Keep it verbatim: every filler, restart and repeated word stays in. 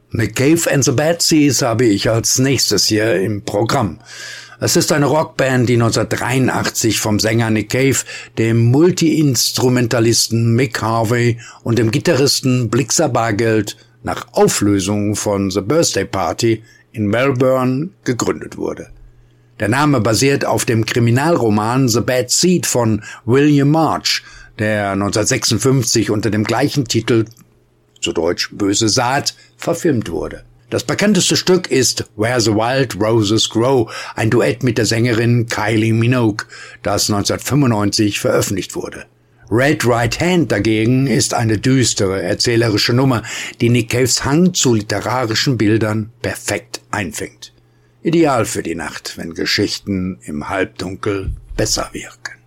Nick Cave and the Bad Seeds habe ich als nächstes hier im Programm. Es ist eine Rockband, die neunzehnhundertdreiundachtzig vom Sänger Nick Cave, dem Multi-Instrumentalisten Mick Harvey und dem Gitarristen Blixa Bargeld nach Auflösung von The Birthday Party in Melbourne gegründet wurde. Der Name basiert auf dem Kriminalroman The Bad Seed von William March, der neunzehnhundertsechsundfünfzig unter dem gleichen Titel, zu Deutsch Böse Saat, verfilmt wurde. Das bekannteste Stück ist Where the Wild Roses Grow, ein Duett mit der Sängerin Kylie Minogue, das neunzehnhundertfünfundneunzig veröffentlicht wurde. Red Right Hand dagegen ist eine düstere, erzählerische Nummer, die Nick Caves Hang zu literarischen Bildern perfekt einfängt. Ideal für die Nacht, wenn Geschichten im Halbdunkel besser wirken.